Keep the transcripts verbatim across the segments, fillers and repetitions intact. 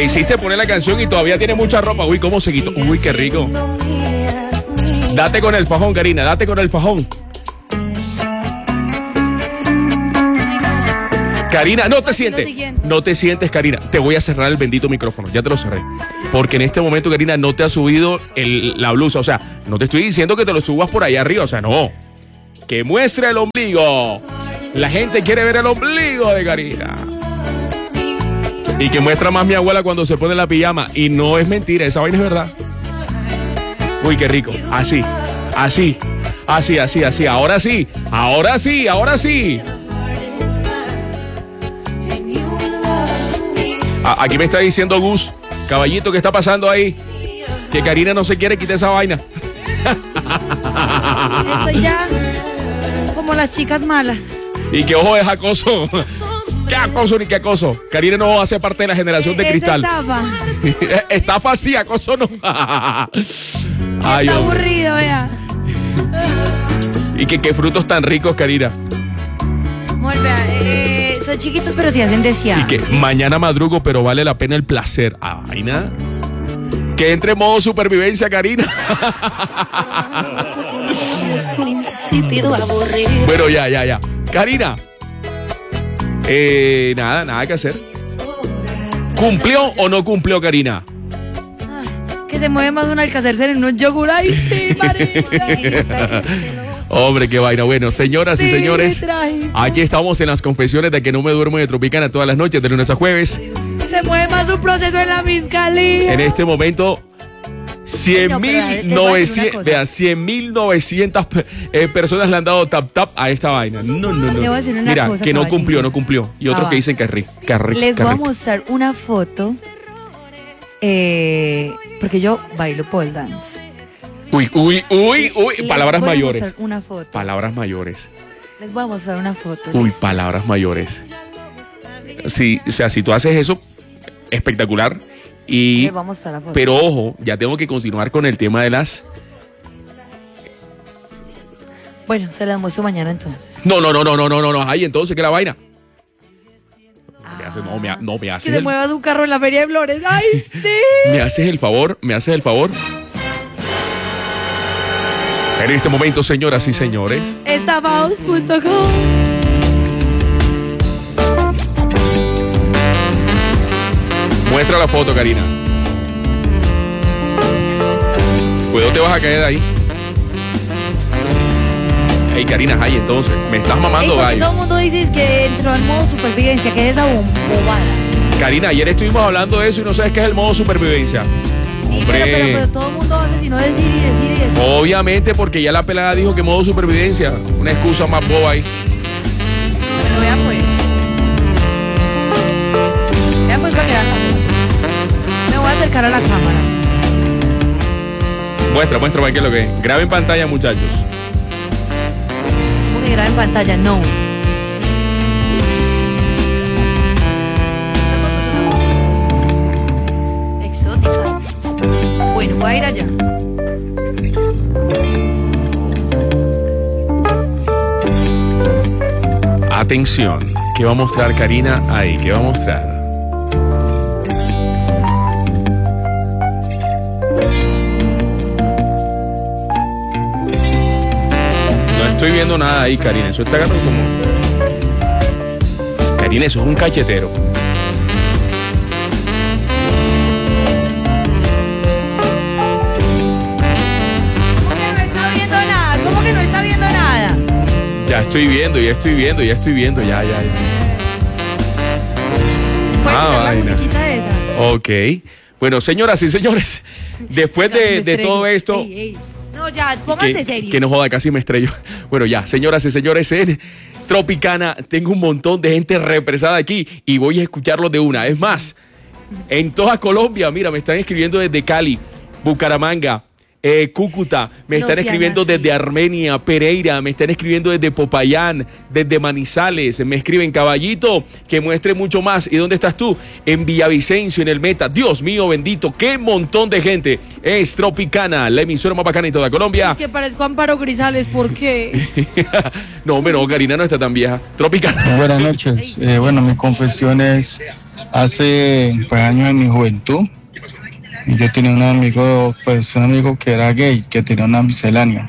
Le hiciste poner la canción y todavía tiene mucha ropa. Uy, cómo se quitó. Uy, qué rico. Date con el fajón, Karina, date con el fajón. Karina, no te sientes. No te sientes, Karina. Te voy a cerrar el bendito micrófono. Ya te lo cerré. Porque en este momento, Karina, no te ha subido el, la blusa. O sea, no te estoy diciendo que te lo subas por ahí arriba. O sea, no. Que muestre el ombligo. La gente quiere ver el ombligo de Karina. Y que muestra más mi abuela cuando se pone la pijama. Y no es mentira, esa vaina es verdad. Uy, qué rico. Así, así, así, así, así. Ahora sí, ahora sí, ahora sí. A- aquí me está diciendo Gus, caballito, ¿qué está pasando ahí? Que Karina no se quiere quitar esa vaina. Estoy ya como las chicas malas. Y que ojo es acoso. ¿Qué acoso ni qué acoso? Karina no hace parte de la generación de Esa cristal. estafa. Estafa sí, acoso no. Ay, Está hombre. aburrido, vea. Y que qué frutos tan ricos, Karina. Amor, vea, eh, son chiquitos pero se hacen Y desear. que mañana madrugo, pero vale la pena el placer. Ay, nada. Que entre en modo supervivencia, Karina. Bueno, ya, ya, ya. Karina. Eh, nada, nada que hacer. ¿Cumplió o no cumplió, Karina? Que se mueve más un alcacercer en unos yogur. Ay, sí, marica. Hombre, qué vaina. Bueno, señoras y Sí, señores, traje. aquí estamos en las confesiones de que no me duermo de Tropicana todas las noches, de lunes a jueves. Se mueve más un proceso en la fiscalía. En este momento, cien No, pero dale, mil te voy a decir una novecientos, cosa. vea, cien mil novecientas eh, personas le han dado tap tap a esta vaina. No, no, no. Le voy a decir una Mira, cosa, que no caballito. cumplió, no cumplió. Y otros Ah, que va. dicen que es rico, que es rico, Les que es voy a rico. mostrar una foto. Eh, porque yo bailo pole dance. Uy, uy, uy, uy, Les palabras voy a mayores. mostrar una foto. Palabras mayores. Les voy a mostrar una foto. Uy, ¿listo? palabras mayores. Sí, o sea, si tú haces eso, espectacular. Y, Les voy a mostrar la foto. pero ojo, ya tengo que continuar con el tema de las... Bueno, se las muestro mañana entonces. No, no, no, no, no, no, no, no. Ay, entonces, ¿qué la vaina? Me haces- no, me, ha- no, me Es haces que se el, mueva su carro en la feria de flores. ¡Ay, sí! me haces el favor, me haces el favor. En este momento, señoras y señores, Estafados punto com. muestra la foto, Karina. Cuidado, te vas a caer de ahí. Ey, Karina, ay, entonces, me estás Ey, mamando porque gallo. todo el mundo dice es que entró en modo supervivencia, que es esa bom- bobada. Karina, ayer estuvimos hablando de eso y no sabes qué es el modo supervivencia. Sí, Hombre. pero, pero, pero todo el mundo habla sino decir y decir y decir. Obviamente, porque ya la pelada dijo que modo supervivencia. Una excusa más boba ahí. Pero vea pues. Vea pues para que vean. Me voy a acercar a la cámara. Muestra, muestra, para qué es lo que es. Graba en pantalla, muchachos. ¿Cómo que graba en pantalla? No. Exótica. Bueno, voy a ir allá. Atención, ¿qué va a mostrar Karina ahí? ¿Qué va a mostrar? No estoy viendo nada ahí, Karina. Eso está agarrado como... Karina, eso es un cachetero. ¿Cómo que no está viendo nada? ¿Cómo que no está viendo nada? Ya estoy viendo, ya estoy viendo, ya estoy viendo, ya, ya, ya. ¿Puedes Ah, quitar la vaina. musiquita esa? Ok. Bueno, señoras y señores, después Casi me de, de estrello. todo esto... Ey, ey. No, ya, pónganse que, serios. que no joda, casi me estrello. Bueno, ya, señoras y señores, en Tropicana tengo un montón de gente represada aquí y voy a escucharlos de una. Es más, en toda Colombia, mira, me están escribiendo desde Cali, Bucaramanga, eh, Cúcuta, me No están sean escribiendo así. desde Armenia, Pereira, me están escribiendo desde Popayán, desde Manizales, me escriben Caballito, que muestre mucho más. ¿Y dónde estás tú? En Villavicencio, en el Meta. Dios mío bendito, qué montón de gente. Es Tropicana, la emisora más bacana de toda Colombia. Es que parezco Amparo Grisales, ¿por qué? No, hombre, no, Karina no está tan vieja. Tropicana. Buenas noches. Eh, bueno, mi confesión es Hace pues, años en mi juventud, yo tenía un amigo, pues un amigo que era gay, que tenía una miscelánea.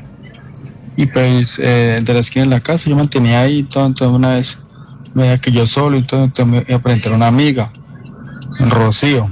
Y pues eh, de la esquina de la casa yo mantenía ahí todo, entonces una vez me veía que yo solo y todo, entonces me iba a presentar a una amiga, Rocío.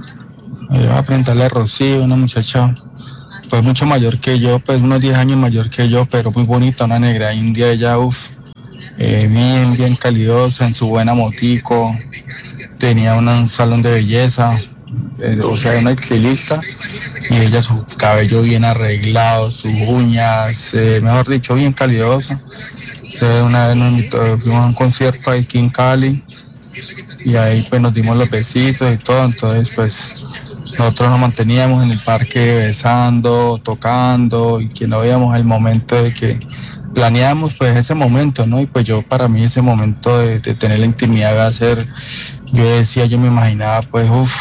Me iba a presentarle a Rocío, una muchacha pues mucho mayor que yo, pues unos diez años mayor que yo, pero muy bonita, una negra india, ella, uff, eh, bien, bien calidosa, en su buena motico, tenía una, un salón de belleza, eh, o sea, una estilista, y ella su cabello bien arreglado, sus uñas, eh, mejor dicho, bien calidosa. Entonces una vez nos invitó, fuimos a un concierto aquí en Cali, y ahí pues nos dimos los besitos y todo, entonces pues nosotros nos manteníamos en el parque besando, tocando, y que no veíamos el momento de que planeamos pues ese momento, ¿no? Y pues yo, para mí ese momento de, de tener la intimidad va a ser, yo decía, yo me imaginaba pues, uff,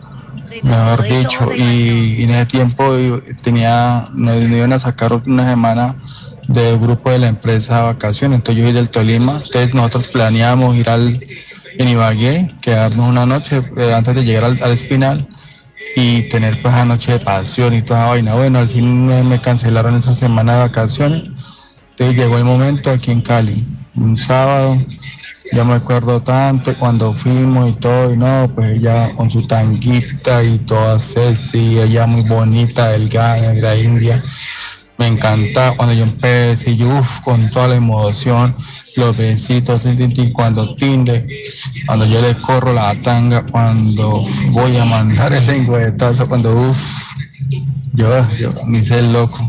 mejor dicho, y, y en ese tiempo yo tenía, nos iban a sacar una semana del grupo de la empresa de vacaciones, entonces yo soy del Tolima, entonces nosotros planeamos ir al, en Ibagué, quedarnos una noche eh, antes de llegar al, al Espinal, y tener pues esa noche de pasión y toda esa vaina. Bueno, al fin me, me cancelaron esa semana de vacaciones, entonces llegó el momento aquí en Cali, un sábado, yo me acuerdo tanto cuando fuimos y todo, y no, pues ella con su tanguita y toda sexy, ella muy bonita, delgada, negra india, me encantaba cuando yo empecé, y yo, uff, con toda la emoción, los besitos, tin, tin, tin, cuando tinde, cuando yo le corro la tanga, cuando voy a mandar el lengüetazo, cuando uff, yo, yo me hice loco.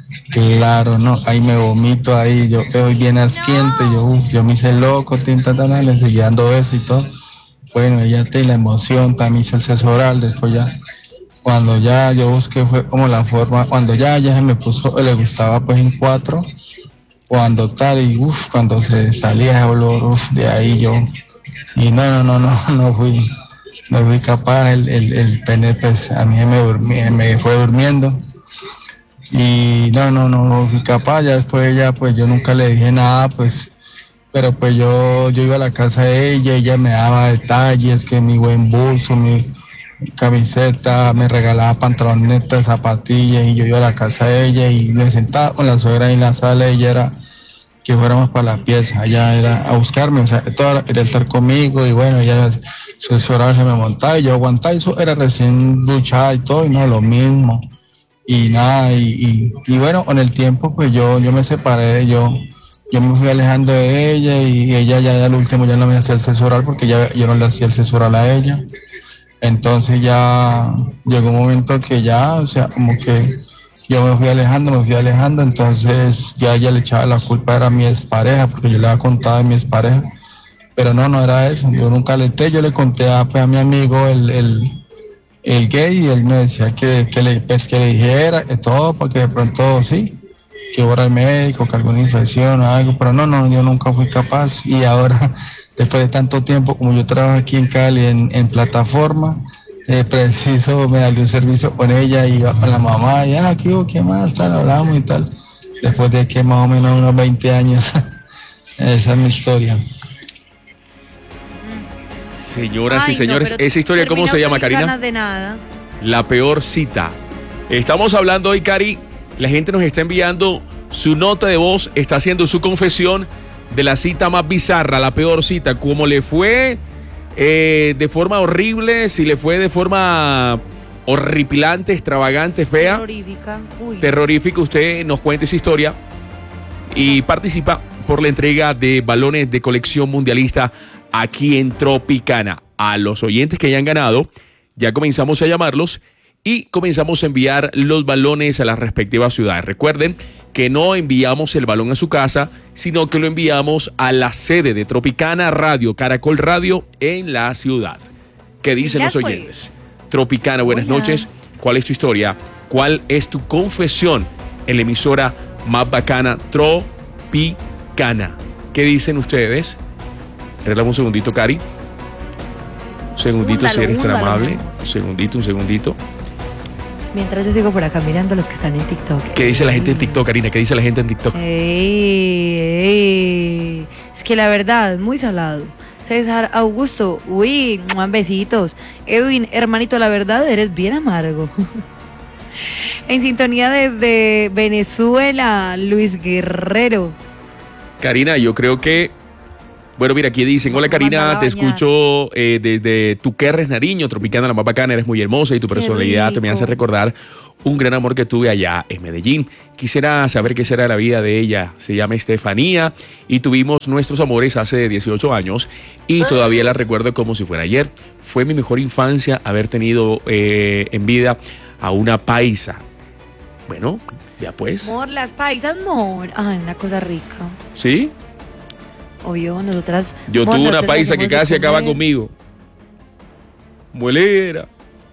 Claro, no, ahí me vomito, ahí yo estoy bien asquiente, yo, uf, yo me hice loco, tin, tan, tan, le seguía dando besos y todo. Bueno, ella tiene la emoción, también hice el sexo oral, después ya, cuando ya yo busqué fue como la forma, cuando ya, ya se me puso, le gustaba pues en cuatro, cuando tal, y uff, cuando se salía ese olor, uff, de ahí yo, y no, no, no, no, no fui, no fui capaz, el, el, el pene pues a mí me, durmi, me fue durmiendo, y no, no, no, no fui capaz, ya después ella, pues yo nunca le dije nada, pues, pero pues yo, yo iba a la casa de ella, ella me daba detalles, que mi buen bolso, mi camiseta, me regalaba pantalonetas, zapatillas, y yo iba a la casa de ella y me sentaba con la suegra en la sala, ella era que fuéramos para la pieza, ella era a buscarme, o sea, todo era estar conmigo, y bueno, ella su, su horario se me montaba y yo aguantaba, y eso era recién duchada y todo, y no, lo mismo, y nada, y, y, y bueno, con el tiempo pues yo, yo me separé de yo, yo me fui alejando de ella, y ella ya, ya al último ya no me hacía el sexo oral porque ya, yo no le hacía el sexo oral a ella. Entonces ya llegó un momento que ya, o sea, como que yo me fui alejando, me fui alejando, entonces ya ella le echaba la culpa, era mi expareja, porque yo le había contado de mi expareja, pero no, no era eso, yo nunca le conté, yo le conté a, pues, a mi amigo el, el, el gay, y él me decía que, que, le, pues, que le dijera que todo, porque de pronto sí, que fuera al médico, que alguna infección o algo, pero no, no, yo nunca fui capaz, y ahora después de tanto tiempo, como yo trabajo aquí en Cali en, en plataforma, eh, preciso me darle un servicio con ella y con la mamá, y ah, ¿qué, qué más? Tal, hablamos y tal. Después de que más o menos unos veinte años, esa es mi historia. Señoras Ay, y señores, no, esa historia, ¿cómo se llama, Karina? Ganas de nada. La peor cita. Estamos hablando hoy, Cari, la gente nos está enviando su nota de voz, está haciendo su confesión de la cita más bizarra, la peor cita, cómo le fue eh, de forma horrible, si le fue de forma horripilante, extravagante, fea, terrorífica, Uy. terrorífica, usted nos cuente esa historia y participa por la entrega de balones de colección mundialista aquí en Tropicana. A los oyentes que hayan ganado, ya comenzamos a llamarlos y comenzamos a enviar los balones a las respectivas ciudades. Recuerden que no enviamos el balón a su casa, sino que lo enviamos a la sede de Tropicana Radio, Caracol Radio, en la ciudad. ¿Qué dicen los oyentes? Tropicana, buenas Hola. noches. ¿Cuál es tu historia? ¿Cuál es tu confesión en la emisora más bacana, Tropicana? ¿Qué dicen ustedes? Arreglamos un segundito, Cari. Un segundito, húndalo, si eres tan amable. Un segundito, un segundito. Mientras yo sigo por acá mirando los que están en TikTok. ¿Qué dice la gente en TikTok, Karina? ¿Qué dice la gente en TikTok? Ey, ey. Es que la verdad, muy salado. César Augusto, uy, besitos. Edwin, hermanito, la verdad, eres bien amargo. En sintonía desde Venezuela, Luis Guerrero. Karina, yo creo que... Bueno, mira, aquí dicen, hola Karina, te escucho eh, desde Tuquerres, Nariño, Tropicana, la más bacana, eres muy hermosa y tu personalidad te me hace recordar un gran amor que tuve allá en Medellín. Quisiera saber qué será la vida de ella. Se llama Estefanía y tuvimos nuestros amores hace dieciocho años y todavía la recuerdo como si fuera ayer. Fue mi mejor infancia haber tenido eh, en vida a una paisa. Bueno, ya pues. Amor, las paisas, amor. Ay, una cosa rica. ¿Sí? Obvio, nosotras... Yo tuve una paisa que casi acaba conmigo. Muelera.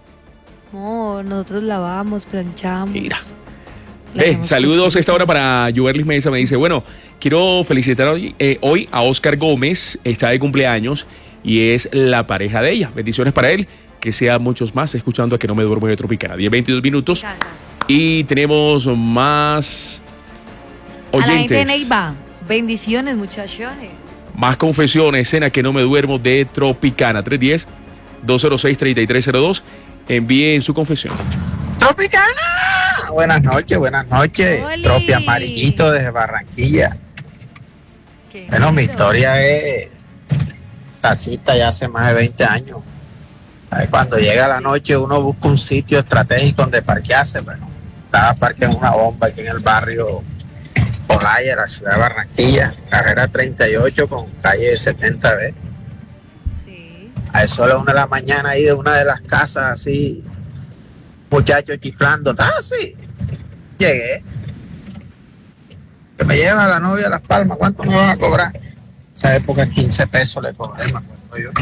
No, nosotros lavamos, planchamos. Mira. Ve, saludos a esta hora para Juberlis Mesa. Me dice, bueno, quiero felicitar hoy, eh, hoy a Oscar Gómez. Está de cumpleaños y es la pareja de ella. Bendiciones para él. Que sea muchos más escuchando a Que No Me Duermo de Tropicana. diez veintidós minutos. Y tenemos más oyentes. A la gente de Neiva. Bendiciones, muchachones. Más confesiones en A Que No Me Duermo de Tropicana. tres uno cero, dos cero seis, tres tres cero dos. Envíen su confesión. Tropicana. Buenas noches, buenas noches. Oli. Tropi Amarillito desde Barranquilla. Qué Bueno, mi lindo. historia es tacita ya hace más de veinte años. Ay, cuando llega la noche uno busca un sitio estratégico donde parquearse. Bueno, estaba parqueado en una bomba aquí en el barrio Olaya, la ciudad de Barranquilla, carrera treinta y ocho con calle setenta B. Sí. A eso a la una de la mañana ahí de una de las casas así, muchachos chiflando, así. Llegué. Que me lleva la novia a Las Palmas, ¿cuánto me vas a cobrar? Esa época quince pesos le cobré, me acuerdo yo.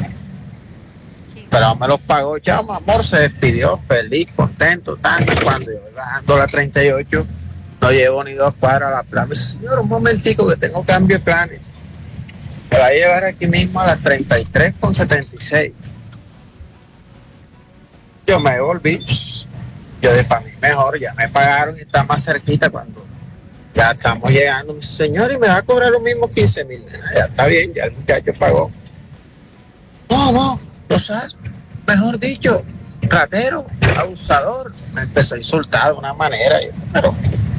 Pero me los pagó, chao, mi amor, se despidió, feliz, contento, tanto. Cuando yo voy bajando la treinta y ocho, no llevo ni dos cuadras a la plaza. Me dice, señor, un momentico que tengo cambio de planes. Me va a llevar aquí mismo a las treinta y tres con setenta y seis. Yo me devolví. Yo de para mí mejor, ya me pagaron y está más cerquita cuando ya estamos llegando. Me dice, señor, y me va a cobrar lo mismo quince mil. Ya está bien, ya el muchacho pagó. No, no, no sabes, mejor dicho, ratero, abusador. Me empezó a insultar de una manera. Yo, pero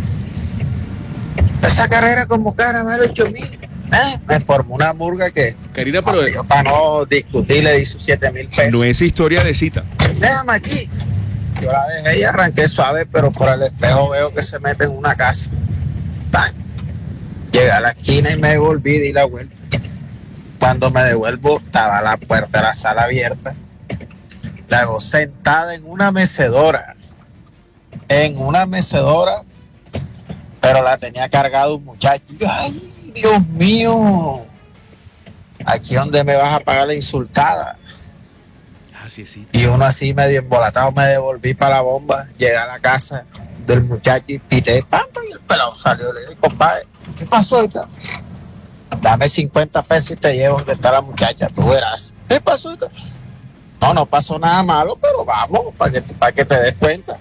esa carrera como cara vale ocho mil. Eh, me formó una burga que Karina, pero yo para no discutir le di sus siete mil pesos. no es historia de cita. Déjame aquí. Yo la dejé y arranqué suave, pero por el espejo veo que se mete en una casa. Tan. Llegué a la esquina y me devolví, di la vuelta. Cuando me devuelvo, estaba la puerta de la sala abierta. La hago sentada en una mecedora. En una mecedora, pero la tenía cargado un muchacho. ¡Ay, Dios mío! Aquí donde me vas a pagar la insultada. Así sí. Y uno así medio embolatado me devolví para la bomba. Llegué a la casa del muchacho y pité, pam, y el pelado salió. Le dije, compadre, ¿qué pasó? Hija? Dame cincuenta pesos y te llevo donde está la muchacha, tú verás. ¿Qué pasó? Hija? No, no pasó nada malo, pero vamos, para que, para que te des cuenta.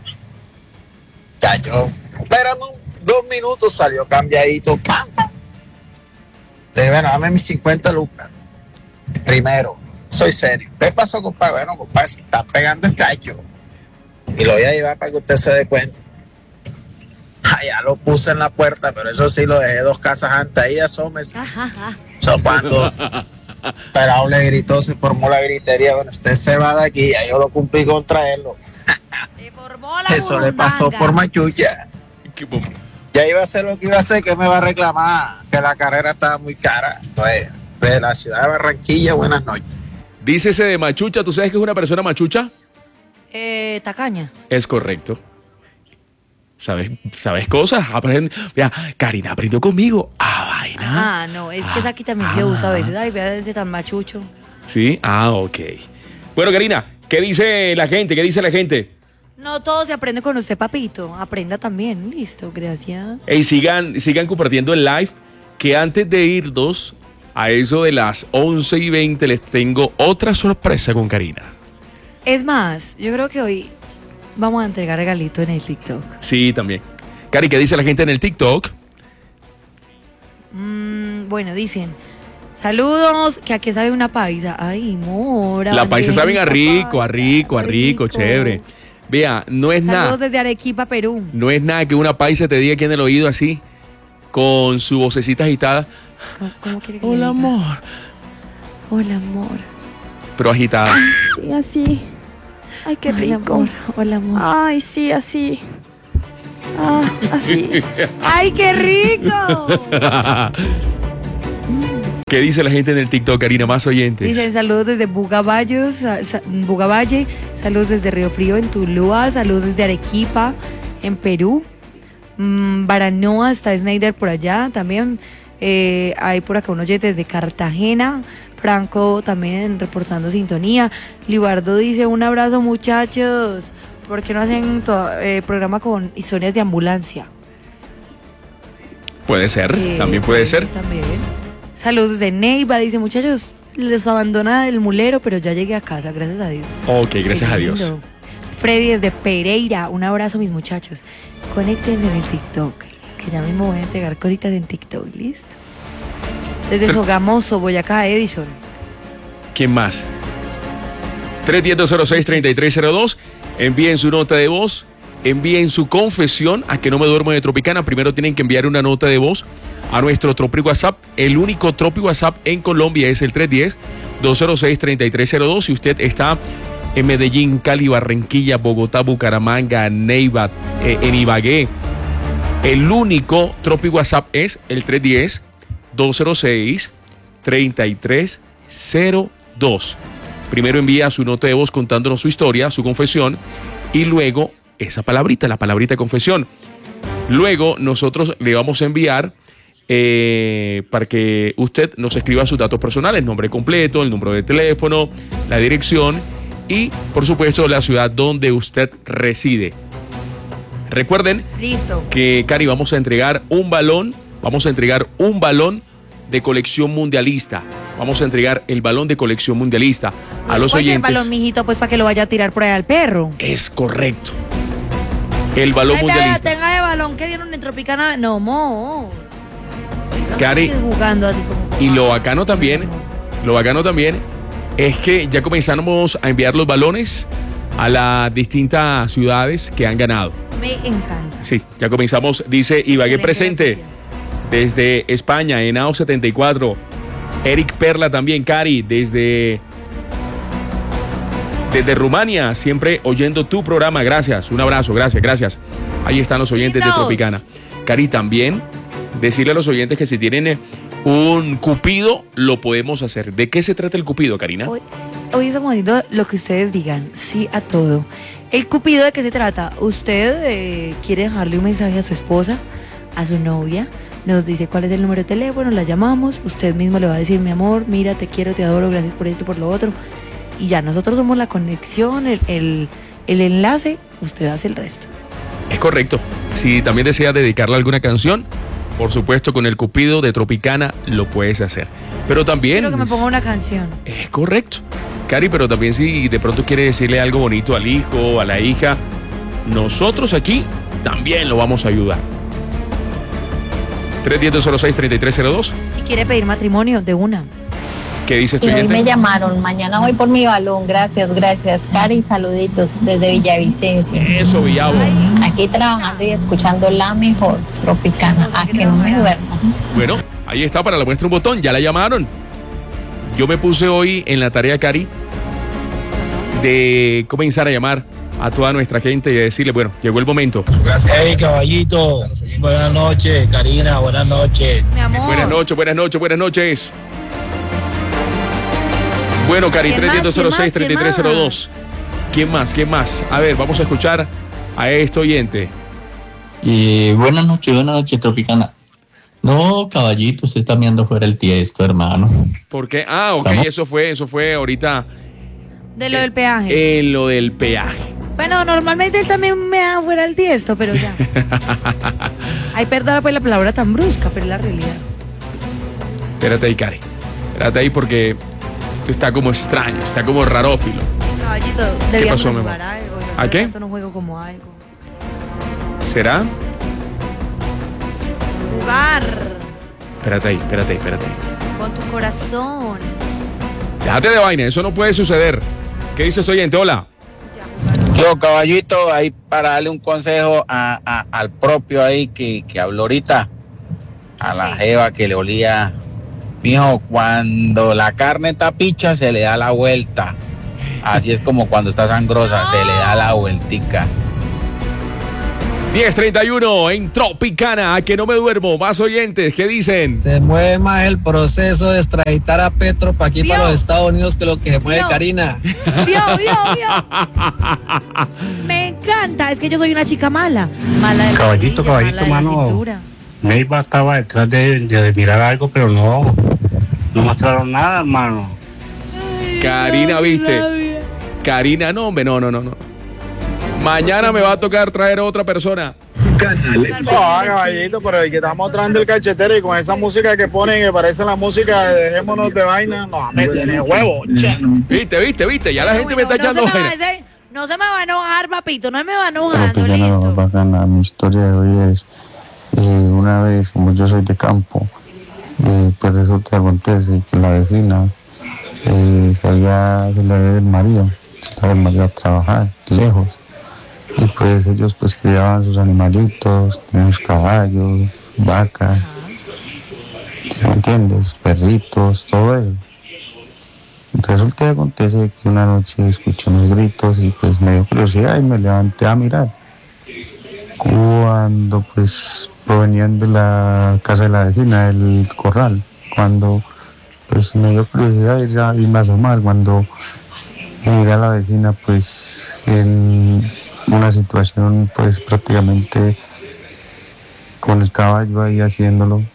Ya yo, espérame dos minutos, salió cambiadito, pam, pam. Le dije, bueno, dame mis cincuenta lucas. Primero. Soy serio. ¿Qué pasó, compadre? Bueno, compadre, se está pegando el cacho. Y lo voy a llevar para que usted se dé cuenta. Allá lo puse en la puerta, pero eso sí lo dejé dos casas antes. Ahí asómese. So, cuando Pelao le gritó, se formó la gritería. Bueno, usted se va de aquí. Ya yo lo cumplí con traerlo. Se formó la Eso le pasó burundanga. por machucha. Qué bom- Ya iba a hacer lo que iba a hacer, que me va a reclamar que la carrera estaba muy cara. Pues, de la ciudad de Barranquilla, buenas noches. Dícese de machucha, ¿tú sabes que es una persona machucha? Eh, tacaña. Es correcto. ¿Sabes, sabes cosas? Aprende. Mira, Karina aprendió conmigo. Ah, vaina. Ah, no, es que esa aquí también se usa a veces. Ay, vea ese tan machucho. Sí, ah, ok. Bueno, Karina, ¿qué dice la gente? ¿Qué dice la gente? No todo se aprende con usted, papito. Aprenda también. Listo, gracias. Ey, sigan, sigan compartiendo el live, que antes de irnos, a eso de las once y veinte, les tengo otra sorpresa con Karina. Es más, yo creo que hoy vamos a entregar regalito en el TikTok. Sí, también. Cari, ¿qué dice la gente en el TikTok? Mm, bueno, dicen, Saludos, que aquí sabe una paisa. Ay, mora. La paisa saben a rico, a paisa, rico, a rico, chévere. Vea, no es Saludos nada. desde Arequipa, Perú. No es nada que una paisa te diga aquí en el oído así, con su vocecita agitada. ¿Cómo, cómo quiere que le Hola, diga? amor. Hola, amor. Pero agitada. Sí, así. Ay, qué Hola, rico. amor. Hola, amor. Ay, sí, así. Ah, así. ¡Ay, qué rico! ¿Qué dice la gente en el TikTok, Karina? Más oyentes. Dicen saludos desde Bugavallo, sa- sa- Bugavalle, saludos desde Río Frío en Tuluá, saludos desde Arequipa en Perú, mm, Baranoa, está Snyder por allá también, eh, hay por acá un oyente desde Cartagena, Franco también reportando sintonía, Libardo dice un abrazo muchachos, ¿por qué no hacen to- eh, programa con historias de ambulancia? Puede ser, Eh, también puede ser. También. Saludos de Neiva, dice muchachos, les abandona el mulero, pero ya llegué a casa, gracias a Dios. Ok, gracias Qué a Dios. lindo. Freddy desde Pereira, un abrazo mis muchachos. Conéctense en el TikTok, que ya mismo voy a entregar cositas en TikTok, ¿listo? Desde Pero- Sogamoso, Boyacá, Edison. ¿Quién más? tres uno cero, cero seis, tres tres cero dos. Envíen su nota de voz. Envíen su confesión a que no me duermo de Tropicana. Primero tienen que enviar una nota de voz a nuestro Tropi WhatsApp. El único Tropi WhatsApp en Colombia es el tres uno cero, dos cero seis, tres tres cero dos. Si usted está en Medellín, Cali, Barranquilla, Bogotá, Bucaramanga, Neiva, eh, en Ibagué, el único Tropi WhatsApp es el tres uno cero, dos cero seis, tres tres cero dos. Primero envía su nota de voz contándonos su historia, su confesión, y luego esa palabrita, la palabrita de confesión. Luego nosotros le vamos a enviar eh, para que usted nos escriba sus datos personales, nombre completo, el número de teléfono, la dirección y, por supuesto, la ciudad donde usted reside. Recuerden Listo. que, Cari, vamos a entregar un balón, vamos a entregar un balón de colección mundialista. Vamos a entregar el balón de colección mundialista a los Cualquier oyentes. balón, mijito, pues para que lo vaya a tirar por ahí al perro. Es correcto. El balón Ay, vea, mundialista. tenga de balón que dieron en Tropicana. No, mo. Cari, Estamos jugando así como. Y lo bacano también, lo bacano también es que ya comenzamos a enviar los balones a las distintas ciudades que han ganado. Me encanta. Sí, ya comenzamos, dice Ibagué Excelente presente noticia. desde España, Henao setenta y cuatro. Eric Perla también, Cari, desde, desde Rumania, siempre oyendo tu programa. Gracias, un abrazo, gracias, gracias. Ahí están los oyentes de Lindos. Tropicana. Cari, también decirle a los oyentes que si tienen eh, un cupido, lo podemos hacer. ¿De qué se trata el cupido, Karina? Hoy, hoy estamos haciendo lo que ustedes digan, sí a todo. El cupido, ¿de qué se trata? Usted eh, quiere dejarle un mensaje a su esposa, a su novia, nos dice cuál es el número de teléfono, la llamamos, usted mismo le va a decir, mi amor, mira, te quiero, te adoro, gracias por esto y por lo otro. Y ya, nosotros somos la conexión, el, el, el enlace, usted hace el resto. Es correcto. Si también deseas dedicarle alguna canción, por supuesto, con el cupido de Tropicana lo puedes hacer. Pero también... Quiero que me ponga una canción. Es correcto. Cari, pero también si de pronto quiere decirle algo bonito al hijo, a la hija, nosotros aquí también lo vamos a ayudar. tres uno cero, cero seis, tres tres cero dos. Si quiere pedir matrimonio, de una. ¿Qué dice tu Y hoy oyente? me llamaron, mañana voy por mi balón, gracias, gracias. Cari, saluditos desde Villavicencio. Eso, Villavo. Aquí trabajando y escuchando la mejor Tropicana, a que no me duermo. Bueno, ahí está, para la muestra un botón, ya la llamaron. Yo me puse hoy en la tarea, Cari, de comenzar a llamar a toda nuestra gente y decirle, bueno, llegó el momento. Hey, caballito, buenas noches, Karina, buenas noches. Mi amor. Buenas noches, buenas noches, buenas noches. Bueno, Cari, ¿Quién tres más? uno cero seis, ¿Quién tres tres cero dos. ¿Quién más? ¿Quién más? A ver, vamos a escuchar a este oyente. Y buenas noches, buenas noches, Tropicana. No, caballito, usted está mirando fuera el tiesto, hermano. ¿Por qué? Ah, ok, Estamos- eso fue, eso fue ahorita De lo del peaje. en lo del peaje. Bueno, normalmente él también me da fuera el tiesto, pero ya. Ay, perdona pues la palabra tan brusca, pero es la realidad. Espérate ahí, Cari. Espérate ahí porque tú está como extraño, está como rarófilo. Caballito, debíamos pasó, mi jugar amor? algo. Yo ¿A hace qué? rato no juego como algo. ¿Será? Jugar. Espérate ahí, espérate ahí, espérate ahí. Con tu corazón. Déjate de vaina, eso no puede suceder. ¿Qué dices, oyente? Hola. Yo, caballito, ahí para darle un consejo a, a- al propio ahí que, que habló ahorita, a la jeva que le olía. Mijo, cuando la carne está picha, se le da la vuelta. Así es como cuando está sangrosa, se le da la vueltica. diez treinta y uno en Tropicana, a que no me duermo. Más oyentes, ¿qué dicen? Se mueve más el proceso de extraditar a Petro para aquí, Vio. para los Estados Unidos, que lo que se mueve Vio. Karina. Vio, vio, vio. Me encanta. Es que yo soy una chica mala. Mala de Caballito, rodilla, caballito, mala de la mano. cintura. Neiva estaba detrás de, de mirar algo, pero no, no mostraron nada, hermano. Karina, ¿viste? Karina, no, hombre, no, no, no, no. Mañana me va a tocar traer a otra persona. No, caballito, pero el que está mostrando el cachetero y con esa música que ponen que parece la música de Dejémonos de Vaina, no, me tiene huevo, che. Viste, viste, viste, ya la gente me está no, echando se me va a vaina. hacer- no se me va a enojar, papito. No me va enojando, Tropicana, listo. más bacana. Mi historia de hoy es, eh, una vez, como yo soy de campo, eh, pues resulta que acontece que la vecina eh, se había, se le había ido el marido, se le había el marido a trabajar lejos. Y pues ellos pues criaban sus animalitos, tenían sus caballos, vacas, ¿sí me entiendes? Perritos, todo eso. Resulta que acontece que una noche escuché unos gritos y pues me dio curiosidad y me levanté a mirar. Cuando pues provenían de la casa de la vecina, del corral, cuando pues me dio curiosidad ir a, irme a asomar, cuando miré a la vecina pues en una situación pues prácticamente con el caballo ahí haciéndolo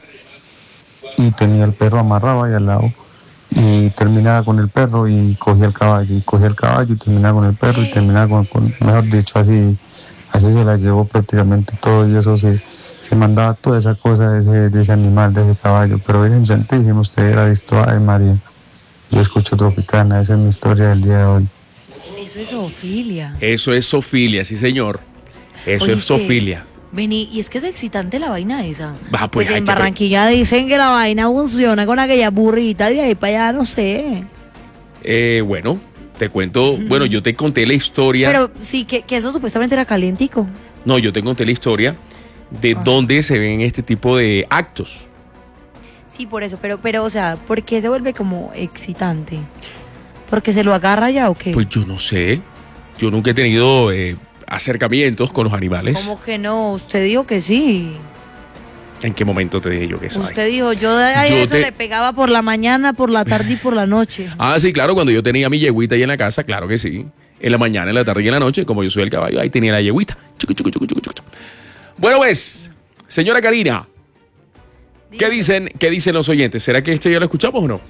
y tenía el perro amarrado ahí al lado y terminaba con el perro y cogía el caballo y cogía el caballo y terminaba con el perro y terminaba con, con mejor dicho así así se la llevó prácticamente todo y eso se, se mandaba toda esa cosa de ese, de ese animal, de ese caballo, pero bien santísimo, usted hubiera visto, ay María, yo escucho Tropicana, esa es mi historia del día de hoy. Eso es zoofilia. Eso es zoofilia, sí señor. Eso Oye, es zoofilia. Vení, y es que es excitante la vaina esa. Va, Pues, pues, hay en que- Barranquilla dicen que la vaina funciona con aquella burrita de ahí para allá, no sé. Eh, bueno, te cuento, bueno, yo te conté la historia. Pero sí, que, que eso supuestamente era calientico. No, yo te conté la historia de Ah. dónde se ven este tipo de actos. Sí, por eso, pero, pero, o sea, ¿por qué se vuelve como excitante? ¿Porque se lo agarra ya o qué? Pues yo no sé. Yo nunca he tenido eh, acercamientos con los animales. ¿Cómo que no? Usted dijo que sí. ¿En qué momento te dije yo que sabe? Usted dijo, yo de ahí Yo eso te- le pegaba por la mañana, por la tarde y por la noche. Ah, sí, claro, cuando yo tenía mi yeguita ahí en la casa, claro que sí. En la mañana, en la tarde y en la noche, como yo soy el caballo, ahí tenía la yeguita. Chucu, chucu, chucu, chucu, chucu. Bueno, pues, señora Karina, ¿qué dicen, qué dicen los oyentes? ¿Será que este ya lo escuchamos o no?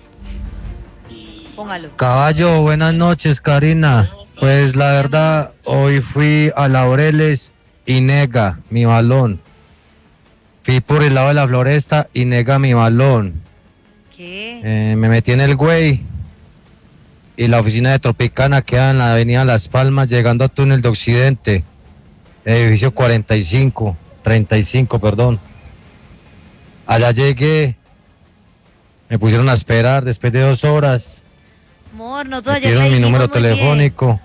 Póngalo. Caballo, buenas noches, Karina. Pues la verdad, hoy fui a Laureles y nega mi balón. Fui por el lado de la floresta y nega mi balón. ¿Qué? Eh, me metí en el güey y la oficina de Tropicana queda en la avenida Las Palmas, llegando a Túnel de Occidente, edificio cuarenta y cinco, treinta y cinco, perdón. Allá llegué, me pusieron a esperar después de dos horas. Amor, no Me todavía pidieron le mi dijimos número muy bien. telefónico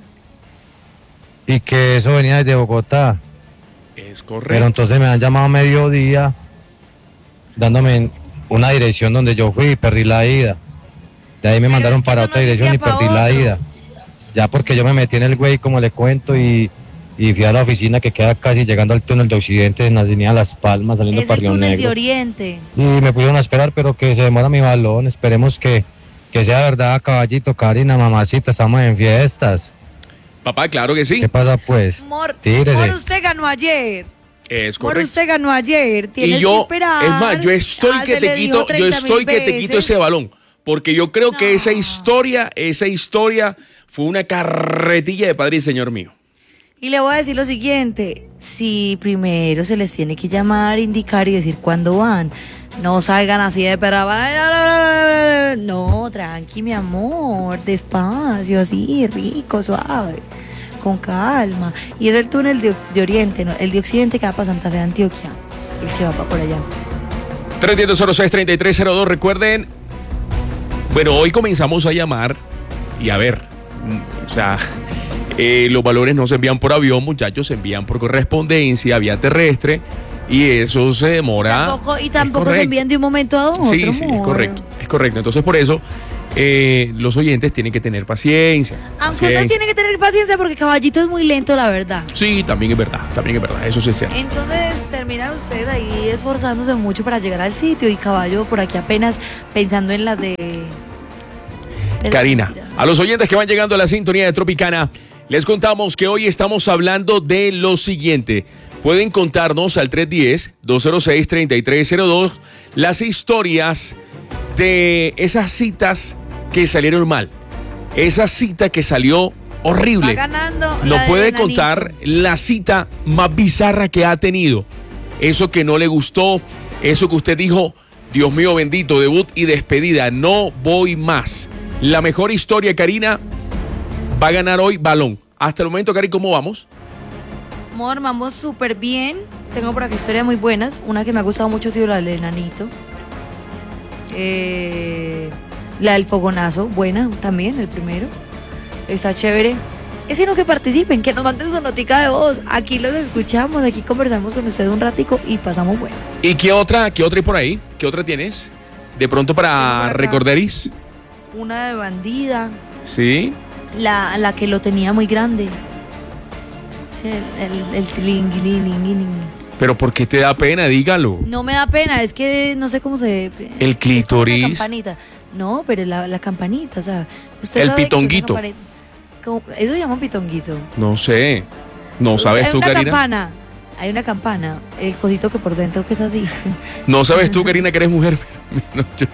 y que eso venía desde Bogotá. Es Pero correcto. entonces me han llamado a mediodía dándome una dirección donde yo fui y perdí la ida. De ahí me mandaron para otra dirección y perdí la ida. Ya porque yo me metí en el güey, como le cuento, y, y fui a la oficina que queda casi llegando al túnel de Occidente en la avenida Las Palmas, saliendo Es para el Río túnel de Negro. Oriente. Y me pusieron a esperar, pero que se demora mi balón. Esperemos que, que sea verdad, caballito, Karina, mamacita, estamos en fiestas. Papá, claro que sí. ¿Qué pasa pues? Amor, Tírese. amor, usted ganó ayer. Es Amor, correcto. usted ganó ayer. Tienes Y yo, que esperar. es más, yo estoy Ah, que se le te dijo quito, yo treinta estoy mil que te quito veces. ese balón. Porque yo creo que esa historia, esa historia fue una carretilla de padre y señor mío. Y le voy a decir lo siguiente, si primero se les tiene que llamar, indicar y decir cuándo van, no salgan así de perra. No, tranqui, mi amor, despacio, así, rico, suave, con calma. Y es el túnel de, de Oriente, ¿no? El de Occidente que va para Santa Fe de Antioquia, el que va para por allá. tres uno cero, cero seis, tres tres cero dos. Recuerden, bueno, hoy comenzamos a llamar y a ver, o sea, eh, los valores no se envían por avión, muchachos, se envían por correspondencia, vía terrestre, y eso se demora. Tampoco, y tampoco se envían de un momento a otro. Sí, sí, es correcto, es correcto. Entonces, por eso, eh, los oyentes tienen que tener paciencia. Aunque paciencia. ustedes tienen que tener paciencia porque Caballito es muy lento, la verdad. Sí, también es verdad, también es verdad, eso sí es cierto. Entonces terminan ustedes ahí esforzándose mucho para llegar al sitio y Caballo por aquí apenas pensando en las de... de Karina, la a los oyentes que van llegando a la sintonía de Tropicana, les contamos que hoy estamos hablando de lo siguiente. Pueden contarnos al tres uno cero, dos cero seis, tres tres cero dos las historias de esas citas que salieron mal. Esa cita que salió horrible. Va ganando. Nos la puede de contar la cita más bizarra que ha tenido. Eso que no le gustó, eso que usted dijo, Dios mío bendito, debut y despedida, no voy más. La mejor historia, Karina, va a ganar hoy balón. Hasta el momento, Cari, ¿cómo vamos? Amor, vamos súper bien. Tengo por aquí historias muy buenas. Una que me ha gustado mucho ha sido la del enanito. Eh, la del fogonazo, buena también, el primero. Está chévere. Es sino que participen, que nos manden su notica de voz. Aquí los escuchamos, aquí conversamos con ustedes un ratico y pasamos bueno. ¿Y qué otra, qué otra hay por ahí? ¿Qué otra tienes? De pronto para recorderis. Una de bandida. Sí. La, la que lo tenía muy grande. Sí, el, el, el tilinguilín. Pero ¿por qué te da pena? Dígalo. No me da pena, es que no sé cómo se... El clítoris. La campanita. No, pero la, la campanita, o sea... Usted el sabe pitonguito. Que ¿Cómo? Eso se llama un pitonguito. No sé. ¿No sabes tú, Karina? Hay una campana. Hay una campana. El cosito que por dentro que es así. ¿No sabes tú, Karina, que eres mujer? No, yo...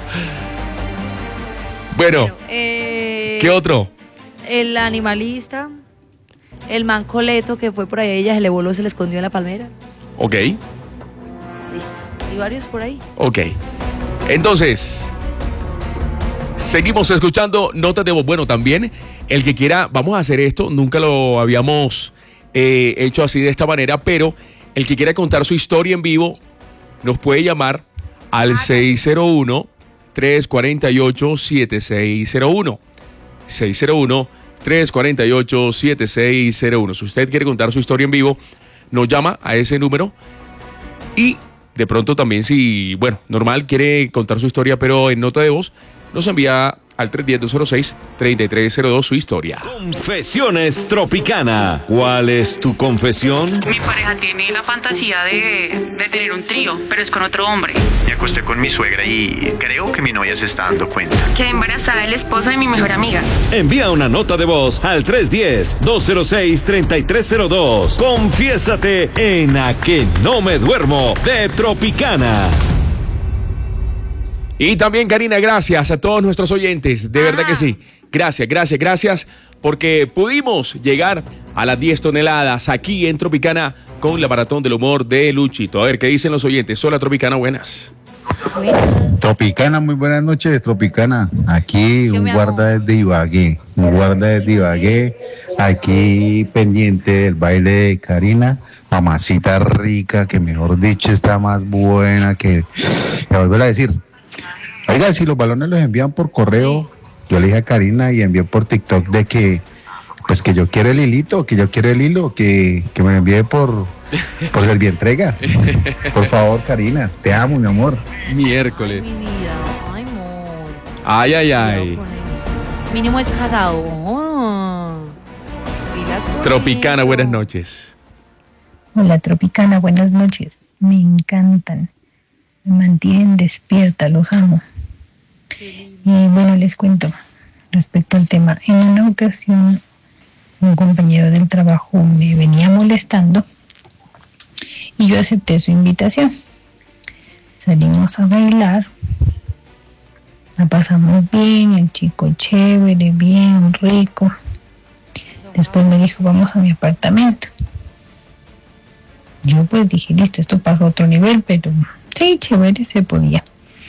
Bueno, bueno eh, ¿qué otro? El animalista. El mancoleto que fue por ahí, ella se le voló, se le escondió en la palmera. Ok. Listo. Y varios por ahí. Ok. Entonces, seguimos escuchando notas de voz. Bueno, también el que quiera, vamos a hacer esto, nunca lo habíamos eh, hecho así de esta manera, pero el que quiera contar su historia en vivo nos puede llamar al seis cero uno, tres cuatro ocho, siete seis cero uno. seis cero uno, tres cuatro ocho, siete seis cero uno. Si usted quiere contar su historia en vivo, nos llama a ese número y de pronto también si, bueno, normal, quiere contar su historia pero en nota de voz, nos envía al tres uno cero, dos cero seis, tres tres cero dos su historia. Confesiones Tropicana. ¿Cuál es tu confesión? Mi pareja tiene la fantasía de, de tener un trío, pero es con otro hombre. Me acosté con mi suegra y creo que mi novia se está dando cuenta. Quedé embarazada del esposo de mi mejor amiga. Envía una nota de voz al tres uno cero, dos cero seis, tres tres cero dos. Confiésate en A Que No Me Duermo de Tropicana. Y también, Karina, gracias a todos nuestros oyentes, de ah. verdad que sí. Gracias, gracias, gracias, porque pudimos llegar a las diez toneladas aquí en Tropicana con la Maratón del Humor de Luchito. A ver, ¿qué dicen los oyentes? Hola, Tropicana, buenas. Tropicana, muy buenas noches, Tropicana. Aquí un guarda desde Ibagué, un guarda desde Ibagué, aquí pendiente del baile de Karina, mamacita rica, que mejor dicho está más buena que... Me vuelvo a decir... Oiga, si los balones los envían por correo, yo le dije a Karina y envié por TikTok de que, pues que yo quiero el hilito, que yo quiero el hilo, que, que me lo envíe por, por Servientrega. Por favor, Karina, te amo, mi amor. Miércoles. Mi vida, ay, amor. Ay, ay, ay. Mínimo es casado. Oh. Tropicana, buenas noches. Hola, Tropicana, buenas noches. Me encantan. Me mantienen despierta, los amo. Y bueno, les cuento respecto al tema. En una ocasión, un compañero del trabajo me venía molestando y yo acepté su invitación. Salimos a bailar, la pasamos bien, el chico chévere, bien, rico. Después me dijo, vamos a mi apartamento. Yo pues dije, listo, esto pasó a otro nivel, pero sí, chévere, se podía.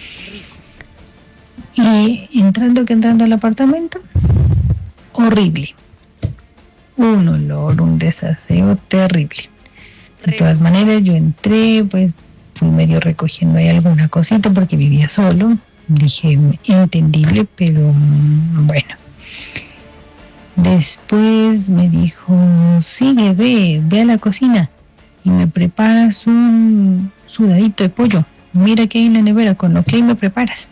Y entrando que entrando al apartamento, horrible. Un olor, un desaseo terrible. De todas maneras, yo entré, pues fui medio recogiendo ahí alguna cosita porque vivía solo. Dije, entendible, pero mm, bueno. Después me dijo, sigue, ve, ve a la cocina y me preparas un sudadito de pollo. Mira que hay en la nevera, con lo que hay me preparas.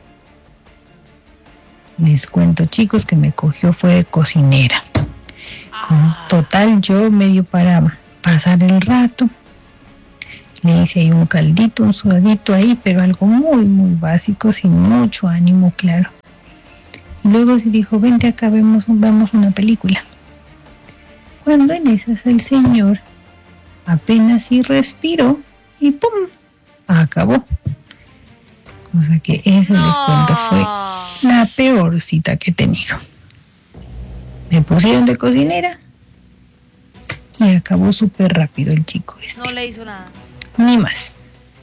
Les cuento, chicos, que me cogió fue de cocinera. Con total, yo medio para pasar el rato. Le hice ahí un caldito, un sudadito ahí, pero algo muy, muy básico, sin mucho ánimo, claro. Y luego se dijo, vente acá, vemos, vemos una película. Cuando en esas el señor apenas sí respiró y ¡pum! Acabó. Cosa que eso les cuento fue la peor cita que he tenido. Me pusieron de cocinera y acabó súper rápido el chico este. No le hizo nada. Ni más.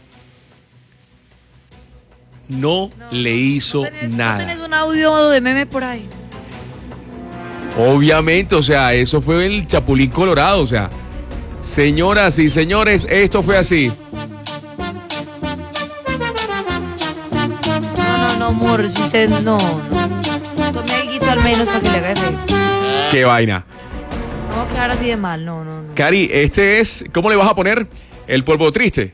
No, no le hizo no tenés, nada. ¿No tenés un audio de meme por ahí? Obviamente, o sea, eso fue el Chapulín Colorado, o sea. Señoras y señores, esto fue así. No, no, no, amor, si usted no, no. Tome algo al menos para que le haga efecto. Qué vaina. No va a quedar así de mal, no, no, no. Cari, este es, ¿cómo le vas a poner? El polvo triste.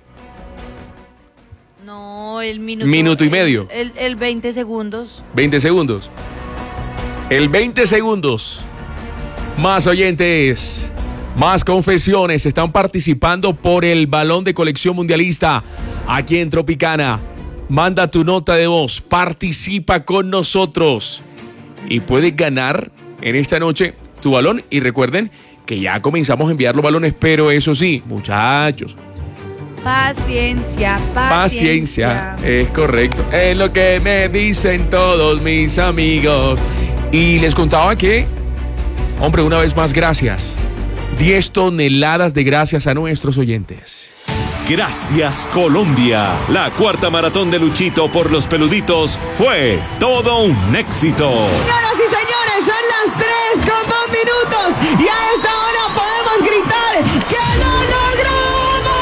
No, el minuto. Minuto y medio. El, el, el veinte segundos. veinte segundos. El veinte segundos. Más oyentes, más confesiones están participando por el balón de colección mundialista aquí en Tropicana. Manda tu nota de voz, participa con nosotros y puedes ganar en esta noche tu balón. Y recuerden que ya comenzamos a enviar los balones, pero eso sí, muchachos, Paciencia, paciencia. Paciencia, es correcto. Es lo que me dicen todos mis amigos. Y les contaba que, hombre, una vez más, gracias. diez toneladas de gracias a nuestros oyentes. Gracias, Colombia. La cuarta maratón de Luchito por los peluditos fue todo un éxito. Señoras y señores, son las tres con dos minutos y a esta hora podemos gritar que lo logramos.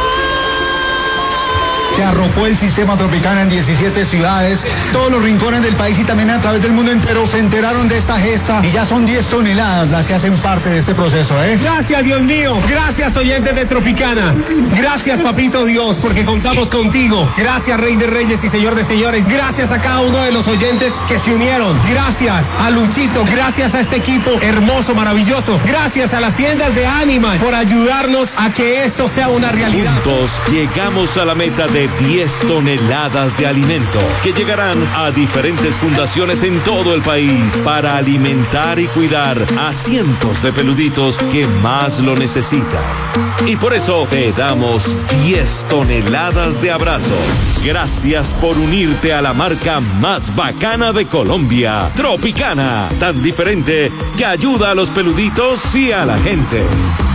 Se arropó el sistema Tropicana en diecisiete ciudades, todos los rincones del país y también a través del mundo entero se enteraron de esta gesta y ya son diez toneladas las que hacen parte de este proceso, ¿eh? Gracias, Dios mío. Gracias, oyentes de Tropicana. Gracias, papito Dios, porque contamos contigo. Gracias, Rey de Reyes y Señor de Señores. Gracias a cada uno de los oyentes que se unieron. Gracias a Luchito. Gracias a este equipo hermoso, maravilloso. Gracias a las tiendas de Animal por ayudarnos a que esto sea una realidad. Juntos llegamos a la meta de diez toneladas de alimento que llegarán a diferentes fundaciones en todo el país para alimentar y cuidar a cientos de peluditos que más lo necesitan. Y por eso te damos diez toneladas de abrazos. Gracias por unirte a la marca más bacana de Colombia, Tropicana, tan diferente que ayuda a los peluditos y a la gente.